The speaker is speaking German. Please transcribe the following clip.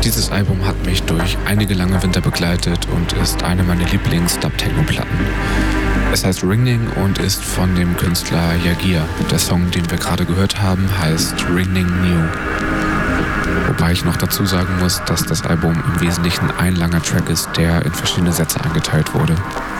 Dieses Album hat mich durch einige lange Winter begleitet und ist eine meiner Lieblings-Dub-Techno-Platten. Es heißt Ringing und ist von dem Künstler Yagia. Der Song, den wir gerade gehört haben, heißt Ringing New. Wobei ich noch dazu sagen muss, dass das Album im Wesentlichen ein langer Track ist, der in verschiedene Sätze eingeteilt wurde.